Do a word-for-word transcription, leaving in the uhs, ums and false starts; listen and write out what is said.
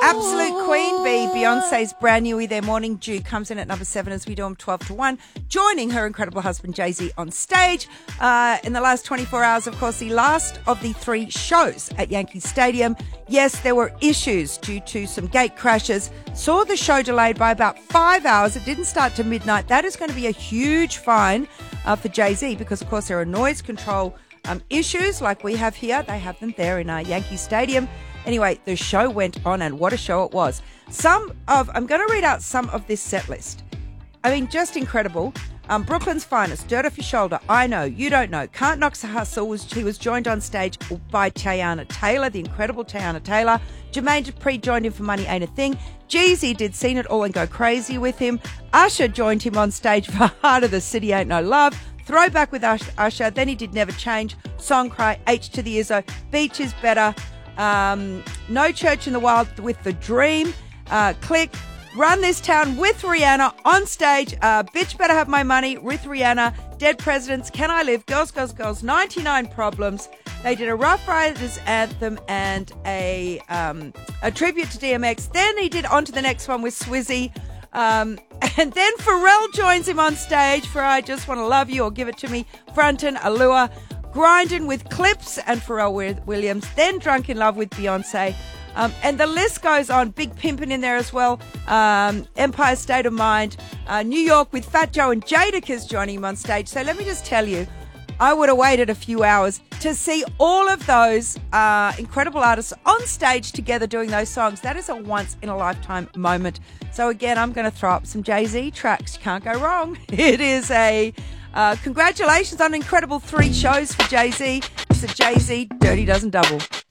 Absolute Queen Bee, Beyonce's brand newie there, Morning Dew, comes in at number seven as we do them twelve to one, joining her incredible husband Jay-Z on stage. Uh, in the last twenty-four hours, of course, the last of the three shows at Yankee Stadium. Yes, there were issues due to some gate crashes. Saw the show delayed by about five hours. It didn't start to midnight. That is going to be a huge fine uh, for Jay-Z because, of course, there are noise control um, issues like we have here. They have them there in uh, Yankee Stadium. Anyway, the show went on, and what a show it was. Some of, I'm going to read out some of this set list. I mean, just incredible. Um, Brooklyn's Finest, Dirt Off Your Shoulder, I Know, You Don't Know, Can't Knock the Hustle. Was, he was joined on stage by Teyana Taylor, the incredible Teyana Taylor. Jermaine Dupri joined him for Money Ain't a Thing. Jeezy did Seen It All and Go Crazy with him. Usher joined him on stage for Heart of the City Ain't No Love. Throwback with Usher. Then he did Never Change, Song Cry, H to the Izzo, Beach is Better. Um, No Church in the Wild with The Dream, uh, Click, Run This Town with Rihanna on stage, uh, Bitch Better Have My Money with Rihanna, Dead Presidents, Can I Live, Girls, Girls, Girls, ninety-nine Problems. They did a Rough Riders anthem and a um, a tribute to D M X. Then he did On to the Next One with Swizzy. Um, and then Pharrell joins him on stage for I Just Want to Love You or Give It to Me, Frontin', Allure, Grindin' with Clips and Pharrell Williams, then Drunk in Love with Beyonce. Um, and the list goes on. Big Pimpin' in there as well. Um, Empire State of Mind. Uh, New York with Fat Joe and Jadakiss joining him on stage. So let me just tell you, I would have waited a few hours to see all of those uh, incredible artists on stage together doing those songs. That is a once-in-a-lifetime moment. So again, I'm going to throw up some Jay-Z tracks. You can't go wrong. It is a... Uh, congratulations on an incredible three shows for Jay-Z. It's a Jay-Z Dirty Dozen Double.